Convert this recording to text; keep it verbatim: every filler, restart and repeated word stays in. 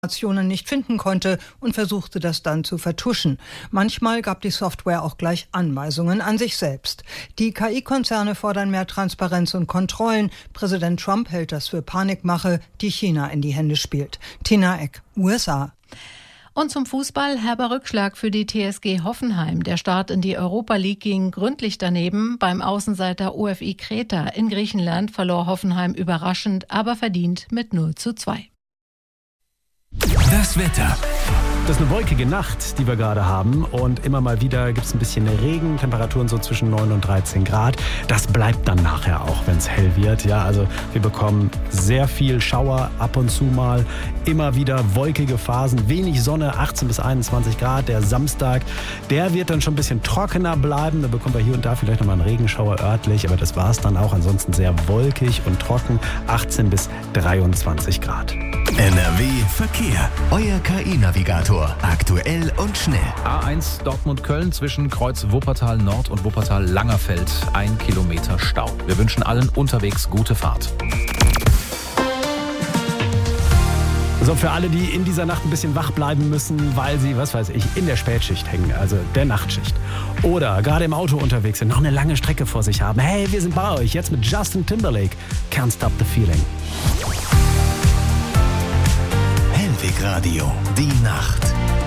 Informationen nicht finden konnte und versuchte das dann zu vertuschen. Manchmal gab die Software auch gleich Anweisungen an sich selbst. Die K I-Konzerne fordern mehr Transparenz und Kontrollen. Präsident Trump hält das für Panikmache, die China in die Hände spielt. Tina Eck, U S A. Und zum Fußball herber Rückschlag für die T S G Hoffenheim. Der Start in die Europa League ging gründlich daneben. Beim Außenseiter O F I Kreta in Griechenland verlor Hoffenheim überraschend, aber verdient mit null zu zwei. Das Wetter. Das ist eine wolkige Nacht, die wir gerade haben, und immer mal wieder gibt es ein bisschen Regen, Temperaturen so zwischen neun und dreizehn Grad. Das bleibt dann nachher auch, wenn es hell wird. Ja, also wir bekommen sehr viel Schauer ab und zu mal, immer wieder wolkige Phasen, wenig Sonne, achtzehn bis einundzwanzig Grad. Der Samstag, der wird dann schon ein bisschen trockener bleiben. Da bekommen wir hier und da vielleicht nochmal einen Regenschauer örtlich, aber das war es dann auch. Ansonsten sehr wolkig und trocken, achtzehn bis dreiundzwanzig Grad. N R W Verkehr. Euer K I-Navigator. Aktuell und schnell. A eins Dortmund-Köln zwischen Kreuz Wuppertal Nord und Wuppertal Langerfeld. Ein Kilometer Stau. Wir wünschen allen unterwegs gute Fahrt. So, für alle, die in dieser Nacht ein bisschen wach bleiben müssen, weil sie, was weiß ich, in der Spätschicht hängen, also der Nachtschicht. Oder gerade im Auto unterwegs sind, noch eine lange Strecke vor sich haben. Hey, wir sind bei euch, jetzt mit Justin Timberlake. Can't Stop the Feeling. Hellweg Radio, die Nacht.